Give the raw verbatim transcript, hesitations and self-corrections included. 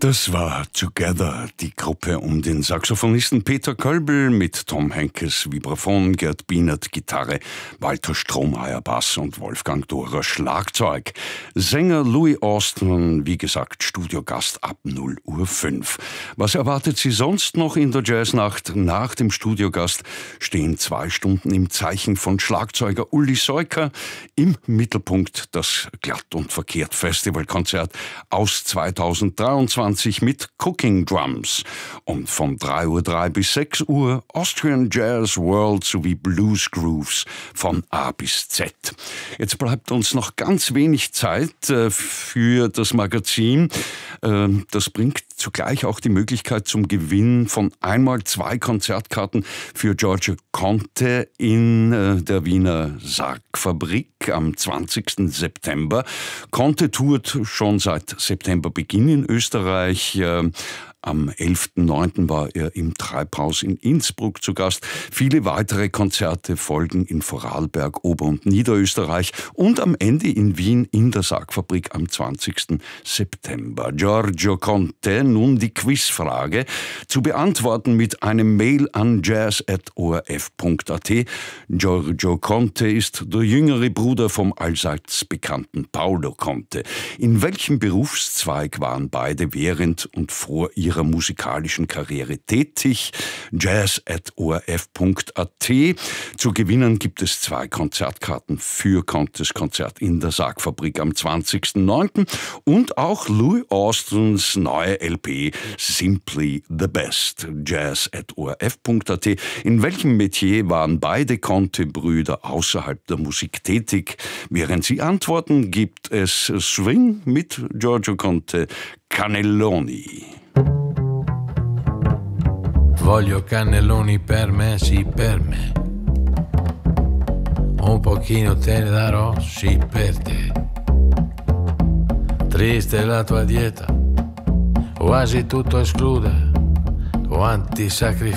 Das war Together, die Gruppe um den Saxophonisten Peter Kölbl mit Tom Henkes Vibraphon, Gerd Bienert Gitarre, Walter Strohmeier Bass und Wolfgang Dorer Schlagzeug. Sänger Louis Austin, wie gesagt, Studiogast ab null Uhr fünf. Was erwartet Sie sonst noch in der Jazznacht? Nach dem Studiogast stehen zwei Stunden im Zeichen von Schlagzeuger Uli Seuker. Im Mittelpunkt das Glatt und Verkehrt Festivalkonzert aus zweitausenddreiundzwanzig mit Cooking Drums. Und von drei Uhr drei bis sechs Uhr Austrian Jazz World sowie Blues Grooves von A bis Z. Jetzt bleibt uns noch ganz wenig Zeit äh, für das Magazin. Äh, das bringt zugleich auch die Möglichkeit zum Gewinn von einmal zwei Konzertkarten für Giorgio Conte in äh, der Wiener Sargfabrik am zwanzigsten September. Conte tourt schon seit Septemberbeginn in Österreich. Äh, Am elften neunten war er im Treibhaus in Innsbruck zu Gast. Viele weitere Konzerte folgen in Vorarlberg, Ober- und Niederösterreich und am Ende in Wien in der Sargfabrik am zwanzigsten September. Giorgio Conte, nun die Quizfrage, zu beantworten mit einem Mail an jazz at o r f punkt a t. Giorgio Conte ist der jüngere Bruder vom allseits bekannten Paolo Conte. In welchem Berufszweig waren beide während und vor ihrer musikalischen Karriere tätig? jazz at o r f punkt a t. Zu gewinnen gibt es zwei Konzertkarten für Contes Konzert in der Sargfabrik am zwanzigsten neunten und auch Louis Austins neue L P Simply the Best. jazz at o r f punkt a t. In welchem Metier waren beide Conte-Brüder außerhalb der Musik tätig? Während Sie antworten, gibt es Swing mit Giorgio Conte, Cannelloni. Voglio cannelloni per me, sì per me. Un pochino te ne darò, sì per te. Triste la tua dieta, quasi tutto esclude. Quanti sacrifici